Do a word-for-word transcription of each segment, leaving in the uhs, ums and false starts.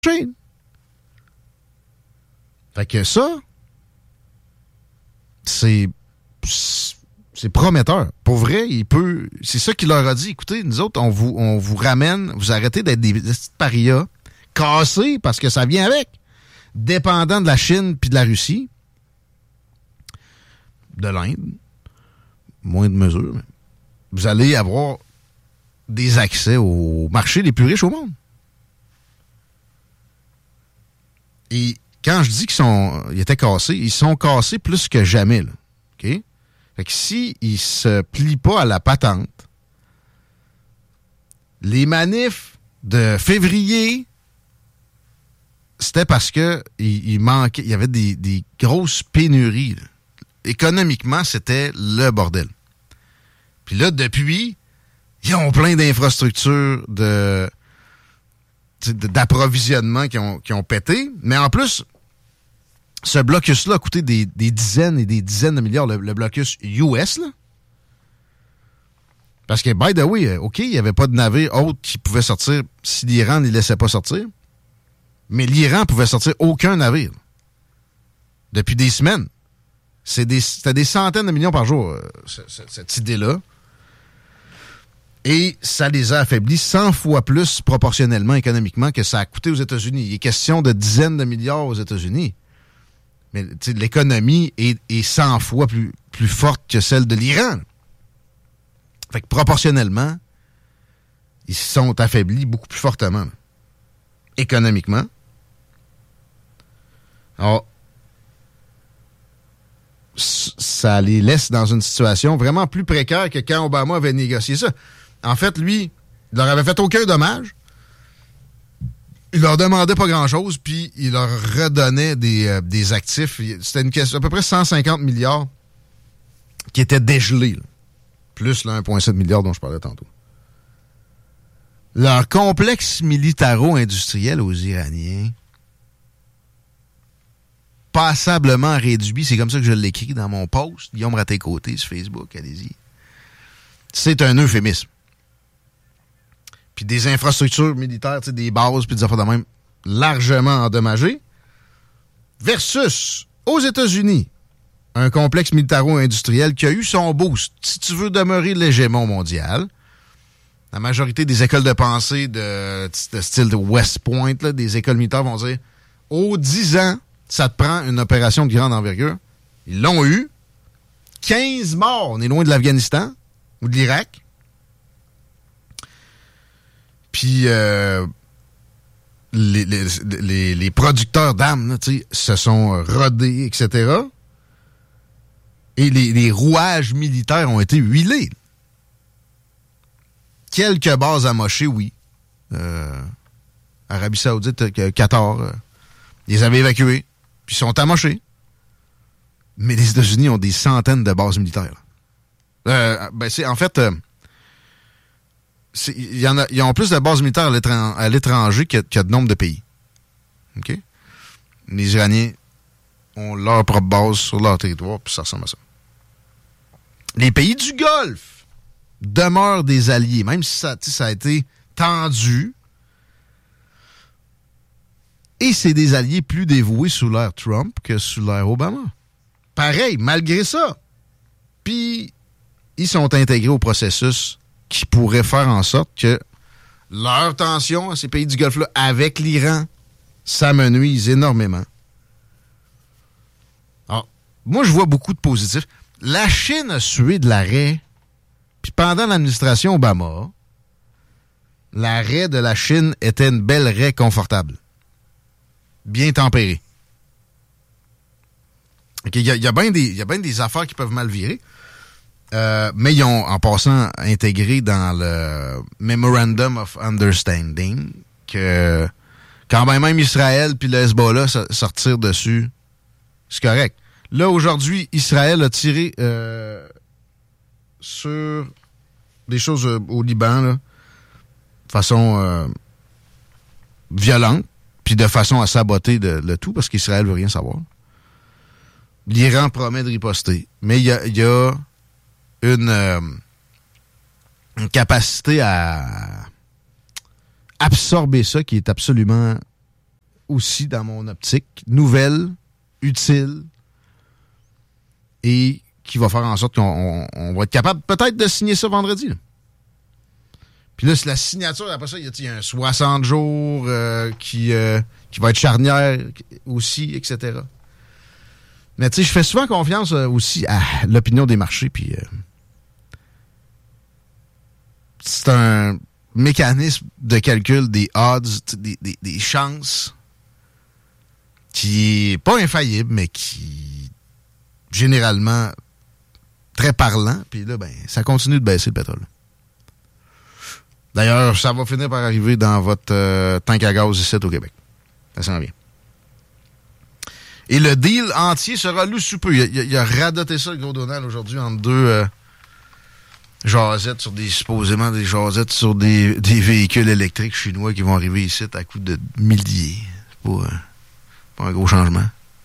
Fait que ça, c'est, c'est prometteur. Pour vrai, il peut. C'est ça qu'il leur a dit. Écoutez, nous autres, on vous, on vous ramène, vous arrêtez d'être des petites parias cassés parce que ça vient avec. Dépendant de la Chine puis de la Russie, de l'Inde, moins de mesures, mais vous allez avoir des accès aux marchés les plus riches au monde. Et quand je dis qu'ils sont, ils étaient cassés, ils sont cassés plus que jamais, là. OK? Fait que si ils se plient pas à la patente, les manifs de février, c'était parce que il, il manquait, il y avait des, des grosses pénuries, là. Économiquement, c'était le bordel. Puis là, depuis, ils ont plein d'infrastructures de, d'approvisionnement qui ont, qui ont pété. Mais en plus, ce blocus-là a coûté des, des dizaines et des dizaines de milliards, le, le blocus U S, là. Parce que, by the way, OK, il n'y avait pas de navire autre qui pouvait sortir si l'Iran ne les laissait pas sortir. Mais l'Iran pouvait sortir aucun navire. Depuis des semaines. C'est des, c'était des centaines de millions par jour, euh, c- c- cette idée-là. Et ça les a affaiblis cent fois plus proportionnellement, économiquement, que ça a coûté aux États-Unis. Il est question de dizaines de milliards aux États-Unis. Mais l'économie est, est cent fois plus, plus forte que celle de l'Iran. Fait que proportionnellement, ils se sont affaiblis beaucoup plus fortement. Là. Économiquement. Alors, ça les laisse dans une situation vraiment plus précaire que quand Obama avait négocié ça. En fait, lui, il leur avait fait aucun dommage. Il leur demandait pas grand-chose, puis il leur redonnait des, euh, des actifs. C'était une question, à peu près cent cinquante milliards qui étaient dégelés, là. Plus le un virgule sept milliard dont je parlais tantôt. Leur complexe militaro-industriel aux Iraniens, passablement réduit, c'est comme ça que je l'écris dans mon post, Guillaume Raté-Côté sur Facebook, allez-y. C'est un euphémisme. Puis des infrastructures militaires, des bases, puis des affaires de même, largement endommagées, versus, aux États-Unis, un complexe militaro-industriel qui a eu son boost. Si tu veux demeurer l'hégémon mondial, la majorité des écoles de pensée de, de style de West Point, là, des écoles militaires vont dire, aux dix ans, ça te prend une opération de grande envergure. Ils l'ont eu. quinze morts. On est loin de l'Afghanistan ou de l'Irak. Puis, euh, les, les, les, les producteurs d'armes là, se sont rodés, et cetera. Et les, les rouages militaires ont été huilés. Quelques bases amochées, oui. Euh, Arabie Saoudite, Qatar, euh, les avaient évacués. Puis ils sont amochés. Mais les États-Unis ont des centaines de bases militaires. Euh, ben c'est en fait, euh, c'est, y en a, ils ont plus de bases militaires à, l'étran, à l'étranger que, que de nombre de pays. OK? Les Iraniens ont leur propre base sur leur territoire, puis ça ressemble à ça. Les pays du Golfe demeurent des alliés, même si ça, ça a été tendu. Et c'est des alliés plus dévoués sous l'ère Trump que sous l'ère Obama. Pareil, malgré ça. Puis, ils sont intégrés au processus qui pourrait faire en sorte que leur tension à ces pays du Golfe-là avec l'Iran, ça me nuise énormément. Alors, moi, je vois beaucoup de positifs. La Chine a sué de l'arrêt. Puis pendant l'administration Obama, l'arrêt de la Chine était une belle raie confortable. Bien tempéré. Il okay, y a, y a bien des, y a bien des affaires qui peuvent mal virer. Euh, mais ils ont, en passant, intégré dans le Memorandum of Understanding que quand même, même Israël puis le Hezbollah sortir dessus, c'est correct. Là, aujourd'hui, Israël a tiré euh, sur des choses euh, au Liban, là, de façon euh, violente. Puis de façon à saboter le, le tout, parce qu'Israël veut rien savoir. L'Iran promet de riposter. Mais il y a, y a une, euh, une capacité à absorber ça qui est absolument aussi, dans mon optique, nouvelle, utile, et qui va faire en sorte qu'on on, on va être capable peut-être de signer ça vendredi. Là. Puis là, c'est la signature, après ça, il y a un soixante jours euh, qui, euh, qui va être charnière aussi, et cetera. Mais tu sais, je fais souvent confiance euh, aussi à l'opinion des marchés, puis euh, c'est un mécanisme de calcul des odds, des, des, des chances, qui est pas infaillible, mais qui généralement très parlant. Puis là, ben, ça continue de baisser le pétrole. D'ailleurs, ça va finir par arriver dans votre euh, tank à gaz ici au Québec. Ça s'en vient. Et le deal entier sera loup sous peu. Il a, il a, il a radoté ça, le gros Donald, aujourd'hui, entre deux euh, jasettes sur des, supposément des jasettes sur des, des véhicules électriques chinois qui vont arriver ici à coût de milliers. C'est pas, euh, pas un gros changement.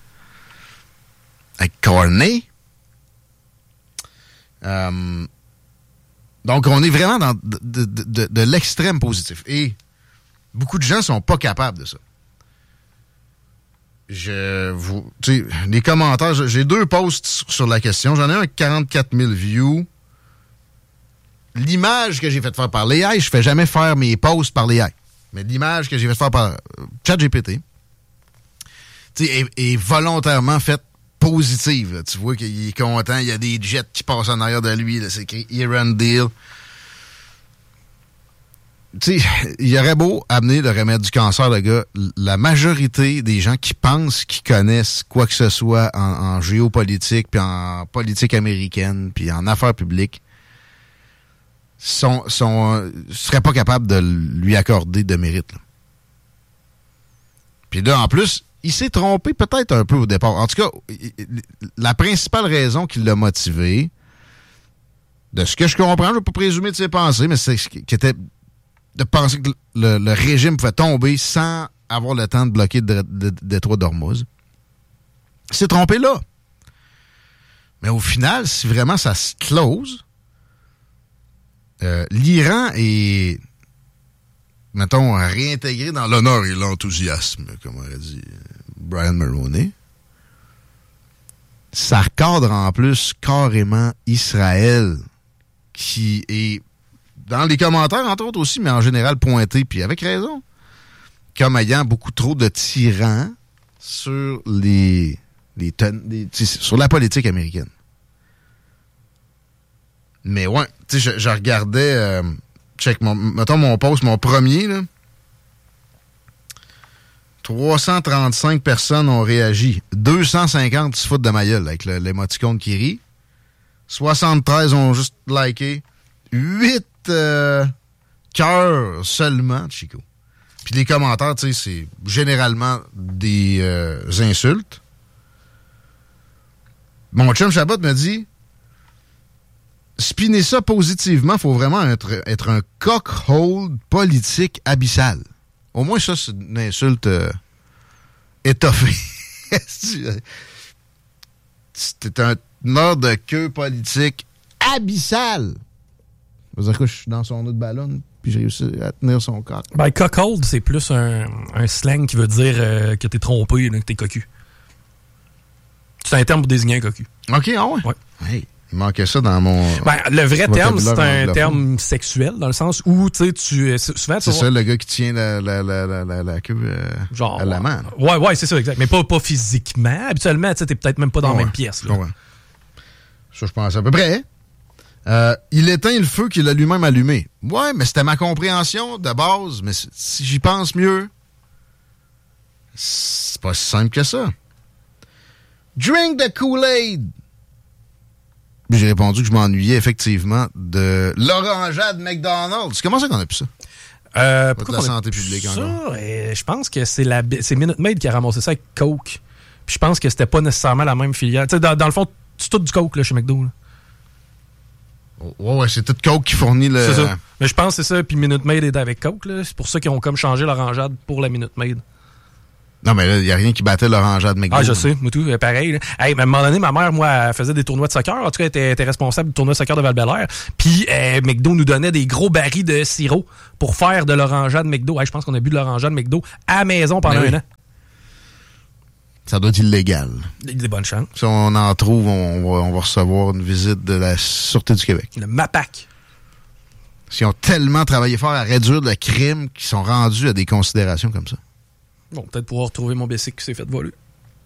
Avec Carney. Euh, donc, on est vraiment dans de, de, de, de l'extrême positif. Et beaucoup de gens sont pas capables de ça. Je vous, tu sais, les commentaires, j'ai deux posts sur la question. J'en ai un avec quarante-quatre mille views. L'image que j'ai fait faire par l'A I, je fais jamais faire mes posts par l'A I. Mais l'image que j'ai fait faire par ChatGPT, tu sais, est, est volontairement faite positive. Là. Tu vois qu'il est content, il y a des jets qui passent en arrière de lui, là, c'est écrit Iran Deal. Tu sais, il y aurait beau amener le remède du cancer, le gars, la majorité des gens qui pensent qu'ils connaissent quoi que ce soit en, en géopolitique, puis en politique américaine, puis en affaires publiques, sont, sont, euh, seraient pas capables de lui accorder de mérite. Là. Puis là, en plus, il s'est trompé peut-être un peu au départ. En tout cas, la principale raison qui l'a motivé, de ce que je comprends, je ne vais pas présumer de ses pensées, mais c'est qui était de penser que le, le régime pouvait tomber sans avoir le temps de bloquer le détroit d'Ormuz. Il s'est trompé là. Mais au final, si vraiment ça se close, euh, l'Iran est, mettons, réintégré dans l'honneur et l'enthousiasme, comme aurait dit Brian Mulroney. Ça recadre en plus carrément Israël, qui est dans les commentaires, entre autres aussi, mais en général pointé, puis avec raison, comme ayant beaucoup trop de tyrans sur les, les, ten, les sur la politique américaine. Mais ouais, tu sais, je, je regardais, euh, check, mon, mettons mon post, mon premier, là, trois cent trente-cinq personnes ont réagi, deux cent cinquante se foutent de ma gueule avec le, l'émoticône qui rit, soixante-treize ont juste liké, huit Euh, cœur seulement de Chico. Puis les commentaires, tu sais, c'est généralement des euh, insultes. Mon chum Chabot me dit, spinner ça positivement, faut vraiment être, être un cockhold politique abyssal. Au moins ça, c'est une insulte euh, étoffée. C'était un nord de queue politique abyssal. Ça veut dire que je suis dans son nœud de ballon puis j'ai réussi à tenir son coq. Ben, cockhold, c'est plus un, un slang qui veut dire euh, que t'es trompé, là, que t'es cocu. C'est un terme pour désigner un cocu. OK, ah ouais? Ouais. Hey, il manquait ça dans mon... Ben, le vrai terme, c'est un anglophone. terme sexuel, dans le sens où, tu sais, tu... Souvent, c'est ça, le gars qui tient la, la, la, la, la, la queue euh, genre, à la main. Ouais, ouais, c'est ça, exact. Mais pas, pas physiquement. Habituellement, tu sais, t'es peut-être même pas dans ouais, la même pièce. Là. Ouais. Ça, je pense à peu près. Euh, il éteint le feu qu'il a lui-même allumé. Ouais, mais c'était ma compréhension de base. Mais si j'y pense mieux, c'est pas si simple que ça. Drink the Kool-Aid. J'ai répondu que je m'ennuyais effectivement de l'orangeade McDonald's. Comment ça qu'on a pu ça? Euh, pourquoi de la santé publique ça? encore? Euh, je pense que c'est la c'est Minute Maid qui a ramassé ça avec Coke. Puis je pense que c'était pas nécessairement la même filière. Tu sais, dans, dans le fond, c'est tout du Coke là, chez McDo. Là. Ouais, ouais, c'est tout Coke qui fournit le... C'est ça. Mais je pense que c'est ça, puis Minute Maid est avec Coke, là. C'est pour ça qu'ils ont comme changé l'orangeade pour la Minute Maid. Non, mais là, il n'y a rien qui battait l'orangeade McDo. Ah, je sais, moi tout, pareil. Là. Hey, à un moment donné, ma mère, moi, elle faisait des tournois de soccer. En tout cas, elle était, était responsable du tournoi de soccer de Val-Bélair. Puis euh, McDo nous donnait des gros barils de sirop pour faire de l'orangeade McDo. Hey, je pense qu'on a bu de l'orangeade McDo à la maison pendant oui. un an. Ça doit être illégal. Des bonnes chances. Si on en trouve, on va, on va recevoir une visite de la Sûreté du Québec. Le MAPAC. Ils ont tellement travaillé fort à réduire le crime qu'ils sont rendus à des considérations comme ça. Bon, peut-être pouvoir retrouver mon bicycle qui s'est fait voler.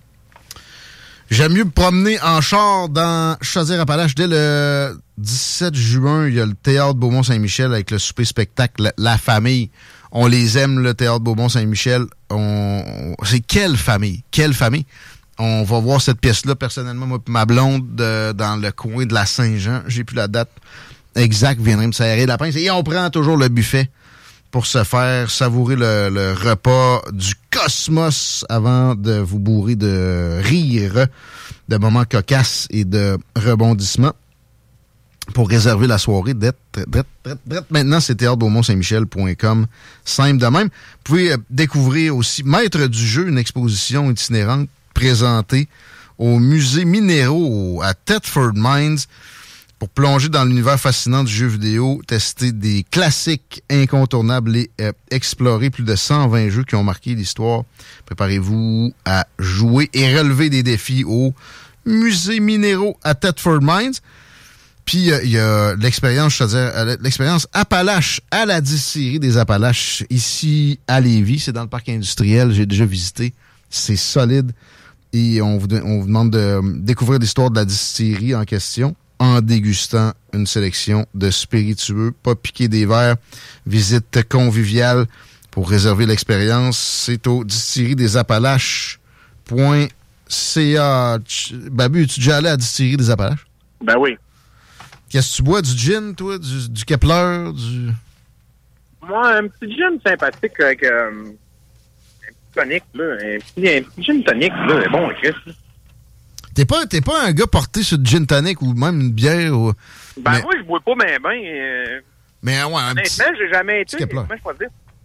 J'aime mieux me promener en char dans Chaudière-Appalaches. Dès le dix-sept juin, il y a le Théâtre Beaumont-Saint-Michel avec le souper spectacle La, la famille. On les aime, le Théâtre Beaumont-Saint-Michel. On, on, c'est quelle famille? Quelle famille? On va voir cette pièce-là, personnellement, moi et ma blonde, de, dans le coin de la Saint-Jean. J'ai plus la date exacte, viendrait me serrer la pince. Et on prend toujours le buffet pour se faire savourer le, le repas du cosmos avant de vous bourrer de rire, de moments cocasses et de rebondissements. Pour réserver la soirée, d'être, d'être, d'être, d'être maintenant, c'est théâtre beaumont saint michel point com. Simple de même. Vous pouvez euh, découvrir aussi Maître du jeu, une exposition itinérante présentée au musée Minéraux à Thetford Mines pour plonger dans l'univers fascinant du jeu vidéo, tester des classiques incontournables et euh, explorer plus de cent vingt jeux qui ont marqué l'histoire. Préparez-vous à jouer et relever des défis au musée Minéraux à Thetford Mines. Puis il euh, y a l'expérience, je veux dire, euh, l'expérience Appalaches à la distillerie des Appalaches ici à Lévis. C'est dans le parc industriel. J'ai déjà visité. C'est solide. Et on vous, on vous demande de découvrir l'histoire de la distillerie en question en dégustant une sélection de spiritueux, pas piquer des verres. Visite conviviale pour réserver l'expérience. C'est au distillerie des Appalaches point c a. Babu, es-tu déjà allé à la distillerie des Appalaches? Ben oui. Qu'est-ce que tu bois? Du gin, toi? Du, du Kepler? Du... Moi, un petit gin sympathique avec euh, un petit tonic, là. Un petit, un petit gin tonic, là. Bon, Chris. T'es pas, t'es pas un gars porté sur du gin tonic ou même une bière? Ou... Ben mais... moi, je bois pas ben ben. Euh... Mais ouais, un petit... Honnêtement, j'ai jamais été... Comment je peux dire?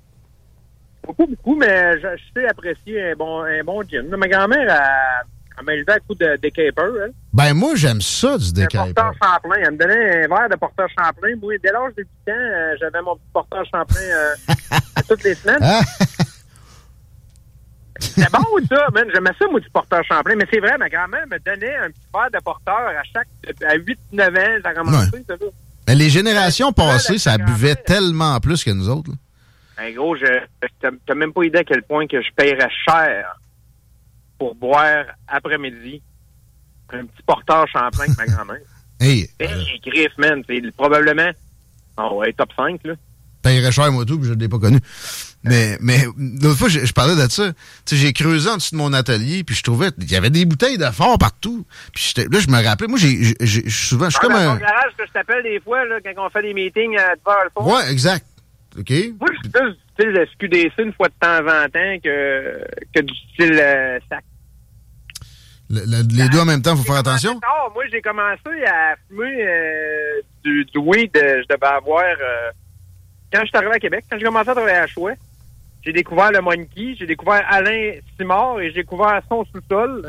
Je bois pas beaucoup, mais je, je sais apprécier un bon, un bon gin. Ma grand-mère, elle... Elle m'a élevé à coup de Decaper, hein? Ben, moi, j'aime ça, du Decaper. Un porteur Champlain. Elle me donnait un verre de porteur Champlain. Moi, dès l'âge de huit ans, euh, j'avais mon petit porteur Champlain euh, à toutes les semaines. Ah. C'était bon, ça, man. J'aimais ça, moi, du porteur Champlain. Mais c'est vrai, ma grand-mère me donnait un petit verre de porteur à chaque... à huit neuf ans, ça a commencé, ouais. Ça, là. Mais les générations passées, ça buvait tellement plus que nous autres, là. Ben, gros, je, je t'as même pas idée à quel point que je paierais cher pour boire après-midi un petit porteur Champlain avec ma grand-mère. Hey! C'est euh... griffes, man. C'est probablement... Oh, ouais, top cinq, là. Payerais cher, moi, tout, puis je ne l'ai pas connu. Mais, mais l'autre fois, je, je parlais de ça. Tu sais, j'ai creusé en dessous de mon atelier, puis je trouvais... Il y avait des bouteilles de fort partout. Puis là, je me rappelais... Moi, j'ai, j'ai souvent... Je suis ah, comme un... Dans garage que je t'appelle des fois, là, quand on fait des meetings à devant le fond. Ouais, exact. OK? Moi, je suis plus du style S Q D C une fois de temps en temps que, que du style euh, sac. Le, le, les deux en même temps, il faut faire attention? Non, moi, j'ai commencé à fumer euh, du, du weed. Je devais avoir... Euh, quand je suis arrivé à Québec, quand j'ai commencé à travailler à Chouet, j'ai découvert le Monkey, j'ai découvert Alain Simard et j'ai découvert Son sous-sol.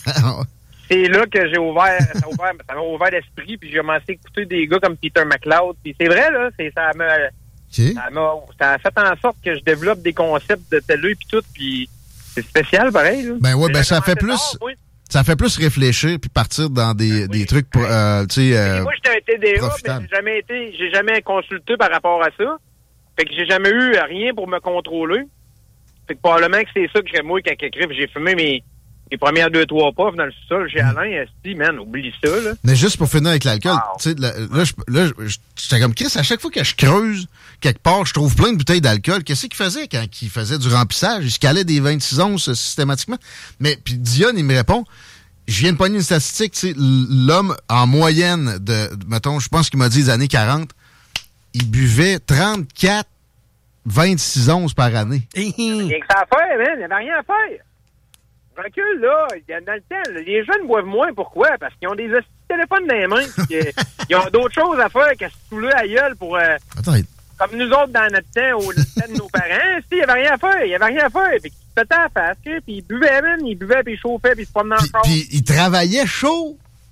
C'est là que j'ai ouvert, ça a ouvert, ça m'a ouvert l'esprit, puis j'ai commencé à écouter des gars comme Peter McLeod. Puis c'est vrai, là, c'est, ça m'a... Okay. Ça, m'a, ça a fait en sorte que je développe des concepts de télé puis tout, puis c'est spécial, pareil. Là. Ben ouais, ben ça fait plus, tard, oui. ça fait plus réfléchir puis partir dans des, ben, des oui. trucs pour, euh, tu sais, euh, moi j'étais un T D A, mais j'ai jamais été, j'ai jamais consulté par rapport à ça. Fait que j'ai jamais eu rien pour me contrôler. Fait que probablement que c'est ça que j'ai moi quand j'ai fumé mes les premières deux, trois puffs dans le sous-sol chez Alain, esti, man, oublie ça, là. Mais juste pour finir avec l'alcool, wow. tu sais, là, là, là, j'étais comme Chris, à chaque fois que je creuse quelque part, je trouve plein de bouteilles d'alcool. Qu'est-ce qu'il faisait quand il faisait du remplissage? Il se calait des vingt-six onces systématiquement. Mais, puis Dion, il me répond, je viens de pogner une statistique, tu sais, l'homme, en moyenne de, mettons, je pense qu'il m'a dit les années quarante, il buvait trente-quatre, vingt-six onces par année. Il n'y a rien que ça à faire, man. Il n'y avait rien à faire. Recule, là, dans le temps, les jeunes boivent moins. Pourquoi? Parce qu'ils ont des téléphones dans les mains. Pis ils ont d'autres choses à faire qu'à se saouler à gueule pour... Euh, Attends. Comme nous autres dans notre temps, au temps de nos parents, il n'y avait rien à faire. Il n'y avait rien à faire. Puis ils se pétaient à la face, puis ils buvaient, même. Ils buvaient, puis ils chauffaient, puis ils se promenaient encore. Puis ils travaillaient chaud.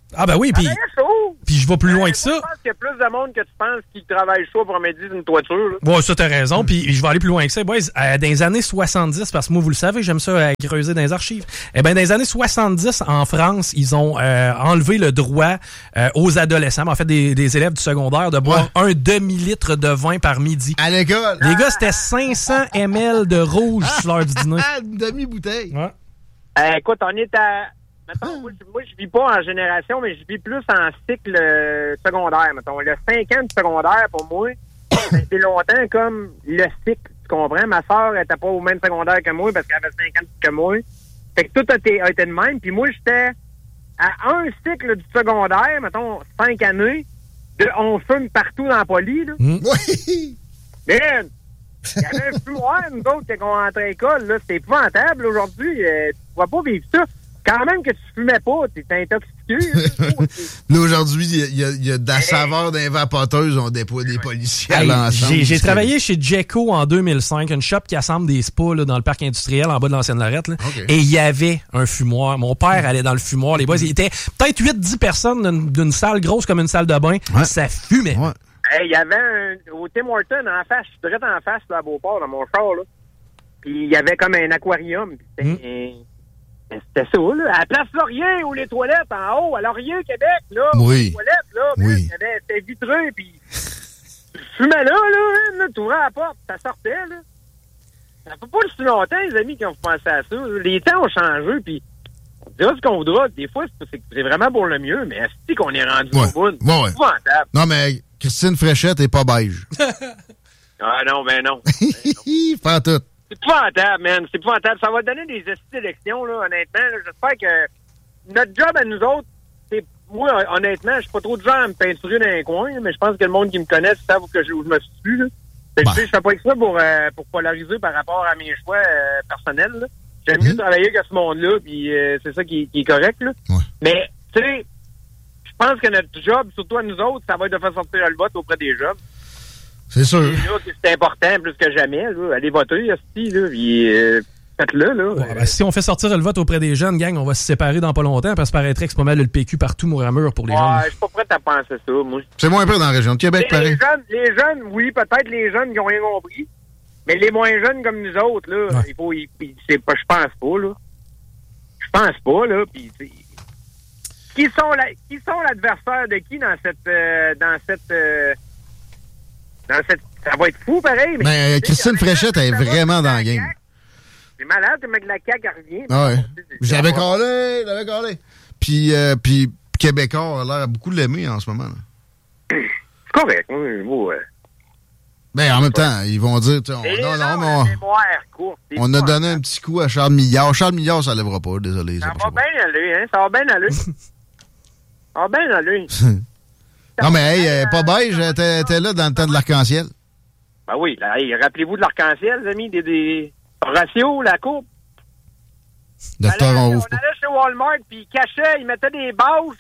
Ah ben oui, puis puis je vais plus loin que ça. Je pense qu'il y a plus de monde que tu penses qui travaille chaud pour midi d'une toiture. Là. Ouais, ça t'as raison, puis je vais aller plus loin que ça. Boys, euh, dans les années soixante-dix, parce que moi, vous le savez, j'aime ça euh, creuser dans les archives. Eh ben, dans les années soixante-dix, en France, ils ont euh, enlevé le droit euh, aux adolescents, en fait des, des élèves du secondaire, de boire ouais. un demi-litre de vin par midi. À l'école. Les gars, c'était cinq cents millilitres de rouge sur l'heure du dîner. Une demi-bouteille. Ouais. Euh, écoute, on est à... Mettons, moi, moi, je vis pas en génération, mais je vis plus en cycle euh, secondaire. Mettons, le cinq ans de secondaire, pour moi, c'était longtemps comme le cycle, tu comprends? Ma soeur était pas au même secondaire que moi parce qu'elle avait cinq ans que moi. Fait que tout a été, a été de même. Puis moi, j'étais à un cycle du secondaire, mettons, cinq années, de on fume partout dans la poly, là. Mmh. Oui! Mais il y avait un fumoir, nous autres, quand on rentrait à l'école, là. C'était épouvantable, aujourd'hui. Euh, tu pourras pas vivre ça. Quand même que tu fumais pas, t'es intoxiqué. Là, aujourd'hui, il y, y, y a de la saveur d'un vapoteuse, on déploie des policiers hey, à l'ensemble. J'ai, j'ai travaillé chez Jeco en deux mille cinq, une shop qui assemble des spas là, dans le parc industriel en bas de l'ancienne Lorette. Là, okay. Et il y avait un fumoir. Mon père allait dans le fumoir. Les boys, il était peut-être huit dix personnes d'une, d'une salle grosse comme une salle de bain. Ouais. Ça fumait. Ouais. Hey, il y avait un, au Tim Hortons en face, je suis direct en face là, à Beauport, dans mon char. Là. Puis il y avait comme un aquarium. C'était mm. un... C'était ça, là. À la Place Laurier, où les toilettes, en haut, à Laurier, Québec, là. Oui. Les toilettes, là. Oui. C'était vitré, puis tu fumais là, là, là tu ouvrais la porte, ça sortait, là. Ça fait pas si longtemps, les amis, qui ont pensé à ça. Les temps ont changé, puis on dira ce qu'on voudra. Des fois, c'est, c'est vraiment pour le mieux, mais est-ce qu'on est rendu ouais. au bout? Ouais, ouais. C'est épouvantable. Non, mais Christine Fréchette est pas beige. Ah non, ben non. Ben non. Pas tout. C'est épouvantable, man. C'est épouvantable. Ça va donner des élections, là, honnêtement. Là. J'espère que notre job à nous autres, c'est... Moi, honnêtement, je suis pas trop de gens à me peinturer dans un coin, mais je pense que le monde qui me connaît savent que je, où je me situe, là. Fait que, bah. Je fais pas exprès pour, euh, pour polariser par rapport à mes choix euh, personnels, là. J'aime mmh. mieux travailler que ce monde-là, puis euh, c'est ça qui, qui est correct, là. Ouais. Mais, tu sais, je pense que notre job, surtout à nous autres, ça va être de faire sortir le vote auprès des jobs. C'est sûr. Et là, c'est important plus que jamais. Là. Allez voter, aussi, là, puis euh, faites-le. Là. Ouais, ben, si on fait sortir le vote auprès des jeunes, gang, on va se séparer dans pas longtemps parce que paraîtrait que c'est pas mal le P Q partout, mur à mur pour les ouais, jeunes. Je suis pas prêt à penser ça, moi. C'est moins près dans la région de Québec, les, pareil. Les jeunes, les jeunes, oui, peut-être les jeunes qui ont rien compris. Mais les moins jeunes comme nous autres, là, ouais. il faut, il, il, c'est pas, je pense pas, là. Je pense pas, là, puis qui sont la, qui sont l'adversaire de qui dans cette, euh, dans cette, euh, dans cette, ça va être fou, pareil. Mais, mais Christine Fréchette est vraiment dans le game. C'est malade, le mec de la C A Q revient. Ah ouais. J'avais collé, j'avais collé. Puis, euh, puis Québécois a l'air à beaucoup l'aimer en ce moment. Là. C'est correct, oui, oui. Ben, en même temps, ils vont dire, on, non, non, non, courte, on a donné un petit coup à Charles Millard. Charles Millard, ça lèvera pas, désolé. Ça, ça va bien aller, hein, ça va bien aller. Ça va bien aller. Non, mais hey, euh, pas beige, t'es, t'es là dans le temps de l'arc-en-ciel. Ben oui, là, hey, rappelez-vous de l'arc-en-ciel, les amis, des, des ratios, la coupe. Docteur, on, on ouvre. On allait chez Walmart, puis ils cachaient, ils mettaient des bâches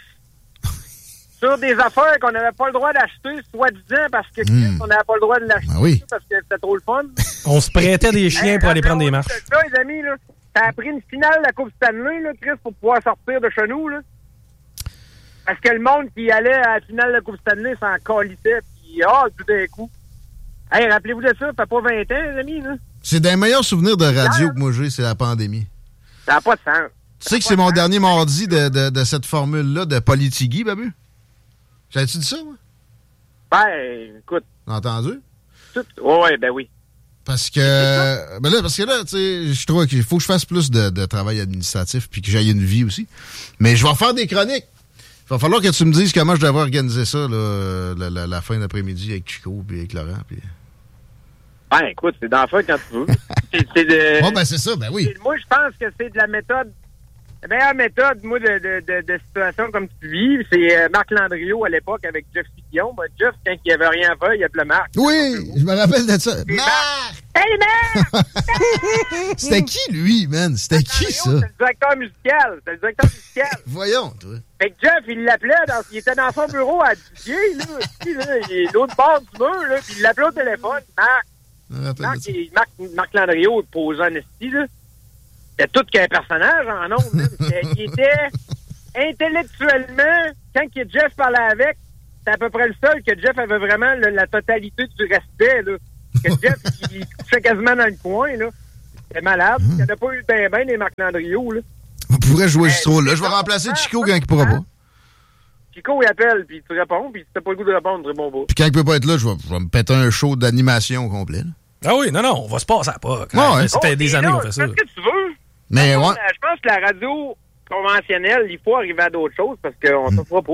sur des affaires qu'on n'avait pas le droit d'acheter, soi-disant, parce que mmh. on n'avait pas le droit de l'acheter, ben oui. parce que c'était trop le fun. On se prêtait des chiens hey, pour aller prendre des marches. Ça, les amis, là, ça a pris une finale de la Coupe Stanley, là, Chris, pour pouvoir sortir de chez nous, là. Parce que le monde qui allait à la finale de la Coupe Stanley s'en calissait, puis ah, tout d'un coup. Hey, rappelez-vous de ça, ça fait pas vingt ans, les amis, là. C'est des meilleurs souvenirs de radio que moi j'ai, c'est la pandémie. Ça n'a pas de sens. Tu sais que c'est mon dernier mardi de, de, de cette formule-là de Politigui, Babu? J'avais-tu dit ça, moi? Ben, écoute. Entendu? Tout... Oh, ouais, ben oui. Parce que, ben là, parce que là, tu sais, je trouve qu'il faut que je fasse plus de, de travail administratif puis que j'aille une vie aussi. Mais je vais faire des chroniques. Il va falloir que tu me dises comment je devrais organiser ça, là, la, la, la fin d'après-midi avec Chico puis avec Laurent. Puis... Ben, écoute, c'est d'en faire quand tu veux. c'est, c'est de... Bon, ben, c'est ça, ben oui. Moi, je pense que c'est de la méthode. La meilleure méthode, moi, de, de, de, de situation comme tu vis, c'est euh, Marc Landriot à l'époque avec Jeff Fillon. Ben, Jeff, quand il n'y avait rien à faire, il appelait Marc. Oui, je me rappelle de ça. Marc! Marc! Hey, Marc! C'était qui, lui, man? C'était Marc qui, Landriot, ça? C'est le directeur musical. C'est le directeur musical. Voyons, toi. Fait que Jeff, il l'appelait, dans, il était dans son bureau à Didier, là, aussi, là, il est l'autre bord du mur, là, puis il l'appelait au téléphone. Marc! Marc, il, Marc, Marc Landriot posait en esti, là. C'était tout qu'un personnage en ondes. Il était intellectuellement, quand que Jeff parlait avec, c'est à peu près le seul que Jeff avait vraiment le, la totalité du respect, là. Que Jeff, il, il couchait quasiment dans le coin, là. C'était malade. Il n'y en a pas eu ben ben des Marc Landriot, là. On pourrait jouer Euh, ce rôle-là. Je vais c'est remplacer ça, Chico ça, quand il pourra ça. pas. Chico, il appelle, puis tu réponds, puis si t'as pas le goût de répondre, tu réponds pas. Puis quand il peut pas être là, je vais, je vais me péter un show d'animation au complet. Là. Ah oui, non, non, on va se passer à pas. Ouais, ouais. Ça fait Oh, des et années là, qu'on fait ça. Fais ce que tu veux. Mais Par ouais. contre, Je pense que la radio conventionnelle, il faut arriver à d'autres choses parce qu'on ne se fera pas.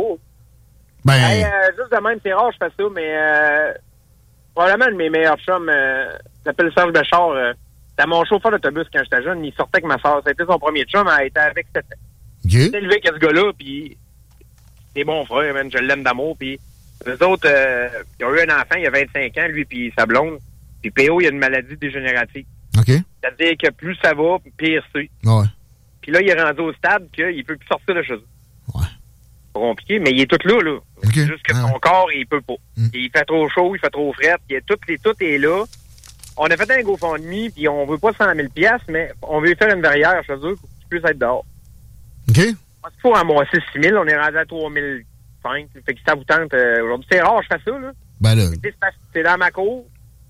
Ben, Hey, euh, juste de même, c'est rare, je fais ça, mais euh, probablement un de mes meilleurs chums, euh, s'appelle Serge Béchard. Euh, c'était mon chauffeur d'autobus quand j'étais jeune. Il sortait avec ma soeur. C'était son premier chum. Elle était avec sept ans. OK. Il s'est élevé avec ce gars-là, puis c'est bon frère, man. Je l'aime d'amour. Puis eux autres, euh, ils ont eu un enfant il y a vingt-cinq ans, lui puis sa blonde. Puis P O, il a une maladie dégénérative. OK. C'est-à-dire que plus ça va, pire c'est. Ouais. Puis là, il est rendu au stade qu'il peut plus sortir de chez eux. Ouais. C'est compliqué, mais il est tout là, là. OK. C'est juste que Ah son ouais. corps, il peut pas. Mm. Il fait trop chaud, il fait trop fret, il est tout, les, tout est là. On a fait un GoFundMe, puis on veut pas cent mille piastres, mais on veut faire une verrière chez eux pour qu'ils puissent être dehors. OK. Parce qu'il faut amasser six mille, on est rendu à trois mille cinq. Fait que ça vous tente euh, aujourd'hui. C'est rare, je fais ça, là. Ben là. Tu sais, c'est- C'est dans ma cour.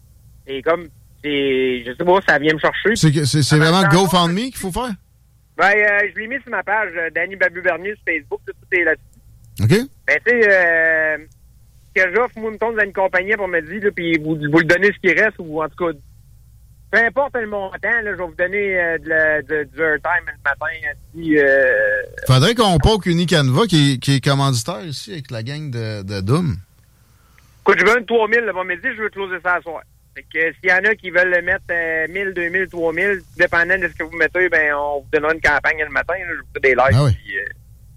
Et comme, c'est, je sais pas, ça vient me chercher. C'est, que- c'est, c'est En vraiment même temps, GoFundMe qu'il faut faire? Ben, euh, je l'ai mis sur ma page, euh, Danny Babu Bernier sur Facebook, tout, tout est là-dessus. OK. Ben, tu sais, euh, ce que j'offre, moi, me tombe dans une compagnie pour me dire, là, puis vous, vous le donnez ce qui reste, ou en tout cas, peu importe le montant, là, je vais vous donner euh, de la, de, du airtime le matin. Si, euh, Faudrait qu'on poke Unicanva qui, est- qui est commanditaire ici avec la gang de, de Doom. écoute, je veux un trois mille, le bon midi, je veux closer ça à soir. Fait que s'il y en a qui veulent le mettre euh, mille, deux mille, trois mille, dépendant de ce que vous mettez, ben, on vous donnera une campagne le matin, là, je vous fais des lives, Ah oui. puis euh,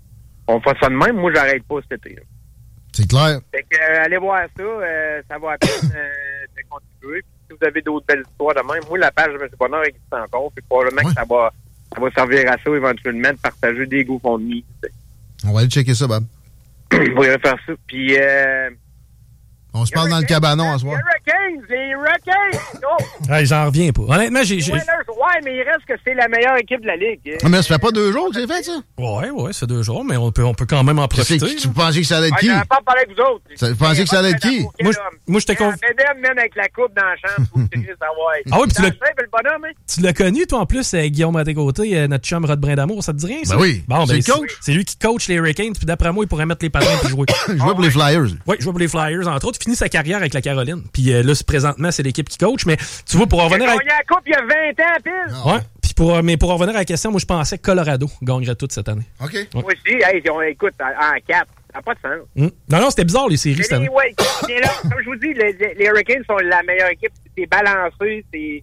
on fait ça de même. Moi, j'arrête pas cet été, là. C'est clair. Fait que, euh, allez voir ça, euh, ça va à peine euh, de contribuer. Puis, si vous avez d'autres belles histoires de même, moi, la page de M. Bonheur existe encore. Fait que probablement Ouais. que ça va, ça va servir à ça éventuellement de partager des GoFundMe. On va aller checker ça, Bob. Vous pourrez faire ça. Puis, euh, On se parle dans le cabanon à soir. Les Hurricanes, les Hurricanes! Oh! Ouais, j'en reviens pas. Honnêtement, j'ai. Les j'ai- Oilers, ouais, mais il reste que c'est la meilleure équipe de la Ligue. Ah, mais ça fait pas deux jours que c'est fait, ça? Ouais, ouais, c'est deux jours, mais on peut, on peut quand même en Tu sais, profiter. tu pensais que ça allait être Ouais, qui? j'avais pas parlé avec vous autres. Ça- vous pensiez que ça allait être qui? Moi, je- moi, j'étais conf- Medem, même avec la coupe dans la chambre, faut que tu puisses savoir. Ah oui, puis tu l'as- C'est simple, le bonhomme, hein? Tu l'as connu, toi, en plus, euh, Guillaume à tes côtés, euh, notre chum Rod Brin d'amour, ça te dit rien, ça? Ben oui. Bon, C'est ben, le coach. C'est lui qui coach les Hurricanes, puis d'après moi, il pourrait mettre les patins et jouer. Je vois pour les Flyers. Oui, jouer pour les Flyers, entre autres. Il finit sa carrière avec la Caroline. Puis euh, là, c'est- présentement, c'est l'équipe qui coach. Mais tu vois, pour en Il a revenir à... gagné la coupe il y a vingt ans, pile. Ah. Ouais. Puis pour, mais pour en revenir à la question, moi, je pensais que Colorado gagnerait toute cette année. OK. Moi aussi, hey, on écoute en, en quatre. Ça n'a pas de sens. Hum. Non, non, c'était bizarre, les séries, cette Mais année. les, ouais, mais là, comme je vous dis, les, les Hurricanes sont la meilleure équipe. C'est balancé. C'est.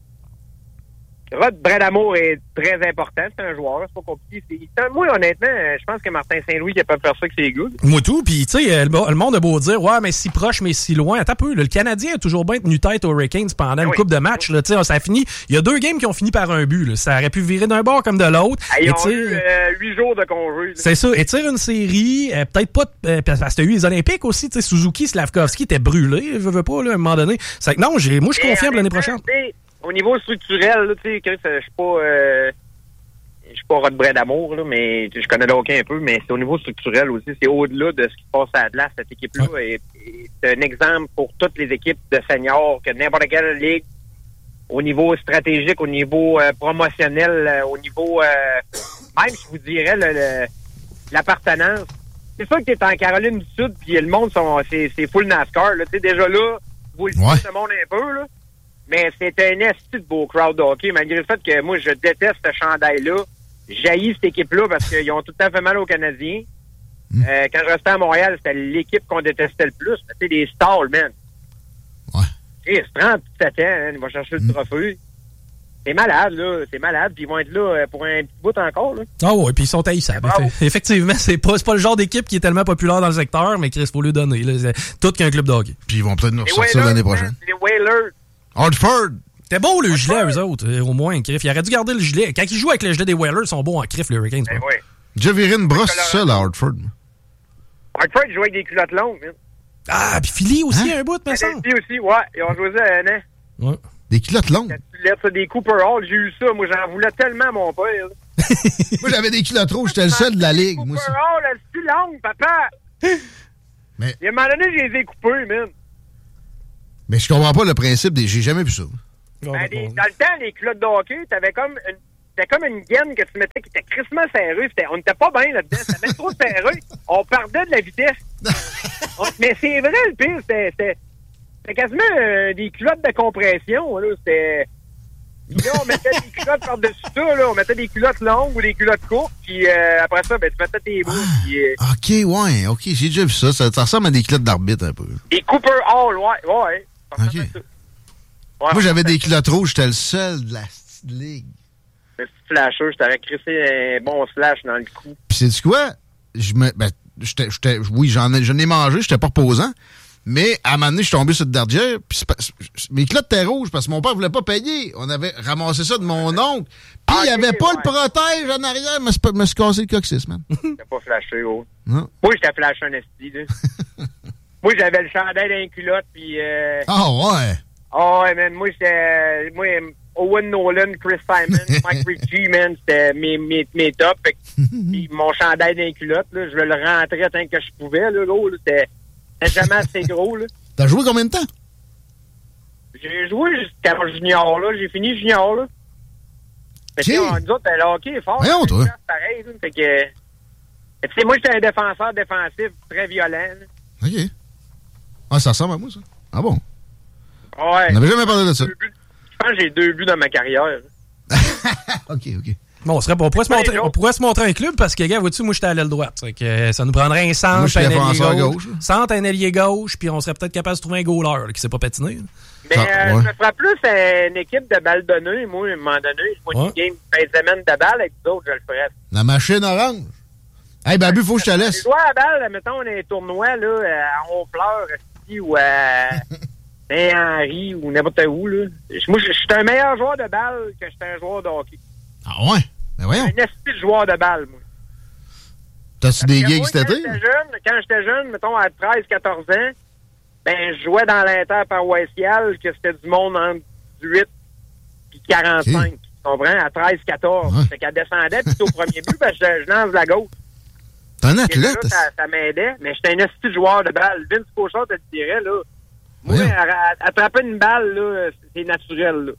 Rod Brin-d'Amour est très important. C'est un joueur. C'est pas compliqué. C'est- c'est un- Moi, honnêtement, je pense que Martin Saint-Louis qui a pas faire ça avec ses gars. Moi tout, puis tu sais, euh, le, le monde a beau dire, ouais, mais si proche, mais si loin. Attends un peu, là, le Canadien a toujours bien tenu tête aux Hurricanes pendant Ah une oui. coupe de matchs. Là, tu sais, ça a fini. Il y a deux games qui ont fini par un but. Là. Ça aurait pu virer d'un bord comme de l'autre. Ah, ils Et ont tu sais, eu euh, huit jours de congé. là. c'est ça. Et tire une série, euh, peut-être pas, euh, parce que t'as eu les Olympiques aussi, tu sais, Suzuki, Slavkovski était brûlé, je veux pas, là, à un moment donné. C'est que non, j'ai, moi, je suis Mais confiant pour l'année honnêtement, prochaine. tu sais, au niveau structurel, là, tu sais, Chris, euh, je suis pas, euh, je suis pas Rod Brin-d'Amour, là, mais je connais le hockey un peu, mais c'est au niveau structurel aussi. C'est au-delà de ce qui se passe à Atlas, cette équipe-là. Et, et c'est un exemple pour toutes les équipes de seniors que n'importe quelle ligue, au niveau stratégique, au niveau euh, promotionnel, euh, au niveau, euh, même, je vous dirais, le, le- l'appartenance. C'est sûr que t'es en Caroline du Sud, puis le monde, sont, c'est, c'est full NASCAR. Là. Tu sais, déjà là, vous le Ouais. dites, ce monde un peu, là. Mais c'est un esti de beau crowd de hockey, malgré le fait que moi, je déteste ce chandail-là. J'haïs cette équipe-là parce qu'ils ont tout le temps fait mal aux Canadiens. Mm. Euh, quand je restais à Montréal, c'était l'équipe qu'on détestait le plus. C'était des stars, man. Ouais. Et c'est trente-sept ans, hein, il va chercher Mm. le trophée. C'est malade, là. C'est malade. Puis ils vont être là euh, pour un petit bout encore, là. Ah ouais, puis ils sont haïssables. Bravo. Effe- Effectivement, c'est pas, c'est pas le genre d'équipe qui est tellement populaire dans le secteur, mais Chris, faut lui donner. Là. C'est tout qu'un club de hockey. Puis ils vont peut-être nous Les ressortir Whalers, l'année man, prochaine. Les Whalers. Hartford! C'était beau le Ouais, gilet à ouais. eux autres, euh, au moins, Criff. Il aurait dû garder le gilet. Quand ils jouent avec le gilet des Whalers, ils sont bons en Criff, les Hurricanes. Ben pas. ouais. J'ai viré une brosse Colorado. seule à Hartford. Hartford jouait avec des culottes longues, man. Ah, puis Philly aussi, Hein? un bout, me semble. Philadelphie aussi, ouais. Ils ont joué ça un an. Ouais. Des culottes longues. Quand tu lèves ça des Cooper Hall, j'ai eu ça. Moi, j'en voulais tellement à mon père. là. Moi, j'avais des culottes rouges, j'étais le seul de la ligue. Moi aussi. Oh, la style longue, papa! Mais... Il y a un moment donné, je les ai coupés, man. Mais je comprends pas le principe des... J'ai jamais vu ça. Ben, les, dans le temps, les culottes de hockey, t'avais comme une... C'était comme une gaine que tu mettais qui était crissement serrée. C'était, on n'était pas bien là-dedans. C'était même trop serré. On perdait de la vitesse. On, mais c'est vrai, le pire. C'était, c'était, c'était quasiment euh, des culottes de compression. Là. C'était... Là, on mettait des culottes par-dessus ça. Là. On mettait des culottes longues ou des culottes courtes. Puis euh, après ça, ben, tu mettais tes bouts. Ah, puis, euh, OK, ouais. OK, j'ai déjà vu ça. ça. Ça ressemble à des culottes d'arbitre un peu. Des Cooper Hall, ouais. Ouais. OK. Ouais, moi, j'avais des culottes rouges. J'étais le seul de la ligue. Le petit flasheur, je t'aurais crissé un bon slash dans le cou. Puis sais-tu quoi? Je me, ben, j'étais, j'étais, oui, j'en ai, j'en ai mangé, j'étais pas reposant. Mais à un moment donné, je suis tombé sur le derrière, puis mes culottes étaient rouges parce que mon père voulait pas payer. On avait ramassé ça de mon oncle. Puis il ah, n'y avait pas ouais. le protège en arrière. Je me suis cassé le coccyx, man. T'as pas flashé, oh. Non. Moi, j'étais flashé un esti, là. Moi, j'avais le chandail dans les culottes, puis... Euh... Ah ouais? Ah oh, ouais, man. Moi, j'étais... Moi, Owen Nolan, Chris Simon, Mike Ritchie, man, c'était mes, mes, mes tops. Puis mon chandail dans les culottes, là, je le rentrais tant que je pouvais, là, gros. Là, c'était, c'était jamais assez gros, là. T'as joué combien de temps? J'ai joué jusqu'à junior, là. J'ai fini junior, là. Fait que, okay. Nous autres, le hockey est fort. Voyons, toi. Pareil, là. Fait que... Tu sais, moi, j'étais un défenseur défensif très violent, là. OK. Ah, ça ressemble à moi, ça. Ah bon? Ouais. On n'avait jamais parlé de ça. Je pense que j'ai deux buts dans ma carrière. OK, OK. Bon, on, serait, on, pourrait se montrer, on pourrait se montrer un club parce que, gars, vois-tu, moi, j'étais à l'aile droite. Que ça nous prendrait un centre, moi, un ailier gauche. gauche. Centre, un ailier gauche, puis on serait peut-être capable de trouver un goaler là, qui ne sait pas patiner. Mais ah, ouais. euh, je me ferais plus une équipe de balles données, moi, à un moment donné. Moi, ouais. une game fin de semaine de balle avec d'autres, je le ferais. La machine orange. Hey, Babu, il faut que je te laisse. Je joue à la balle, mettons, on a un tournoi, là, à Honfleur, ici, ou à... Saint-Henri ou n'importe où, là. Moi, je suis un meilleur joueur de balle que je suis un joueur de hockey. Ah ouais? Ben voyons. Un esti de joueur de balle, moi. T'as-tu des gigs cet été? Quand j'étais jeune, mettons, à treize quatorze ans, ben, je jouais dans l'interparoissial, que c'était du monde entre dix-huit et quarante-cinq. Okay. Tu comprends? À treize quatorze. Ouais. Fait qu'elle descendait, puis au premier but, ben, je, je lance la gauche. T'es un athlète? Là, ça, ça m'aidait, mais j'étais un esti de joueur de balle. Vince Cochon te le dirait, là. Moi, oui, attraper une balle, là, c'est naturel, là.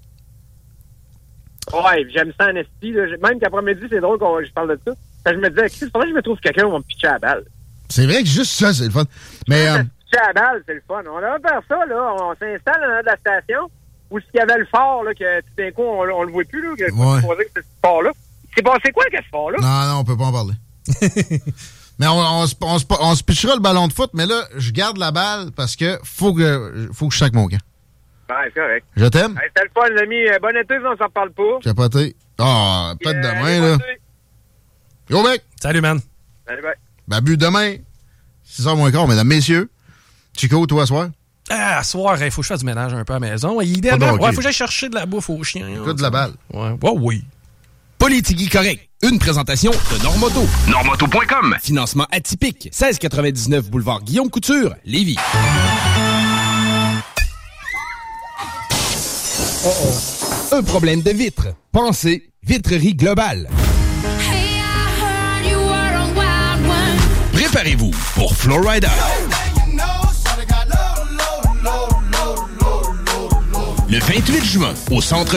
Ouais, j'aime ça en esti, là. Même qu'après-midi, c'est drôle que je parle de ça. Parce que je me disais, c'est vrai que je me trouve quelqu'un qui va me pitcher à la balle. C'est vrai que juste ça, c'est le fun. Mais. Euh... pitcher à la balle, c'est le fun. On va faire ça, là. On s'installe dans la station où s'il y avait le phare, là, que tout d'un coup, on, on le voit plus, là. Que ouais. que c'est ce phare-là. C'est passé quoi, que ce phare-là? Non, non, on peut pas en parler. Mais on, on, on, on, on se pitchera le ballon de foot, mais là, je garde la balle parce que faut que, faut que je saque mon camp. Ouais, c'est correct. Je t'aime. Hey, c'était le fun, l'ami. Bon été, on s'en parle pas. Capoté. Ah, oh, peut-être euh, demain, là. Yo, mec. Salut, man. Salut, bye. Babu, demain, six heures moins quart, mesdames, messieurs. Chico, toi, à soir? Ah, à soir, il faut que je fasse du ménage un peu à la maison. Idéalement, ouais, faut que j'aille chercher de la bouffe aux chiens. Écoute de la balle. Ouais, ouais, oui. Politigui correct. Une présentation de Normoto. Normoto point com. Financement atypique. seize quatre-vingt-dix-neuf boulevard Guillaume Couture, Lévis. Oh oh. Un problème de vitre. Pensez Vitrerie Globale. Hey, I heard you were a wild one. Préparez-vous pour Florida. Le vingt-huit juin, au centre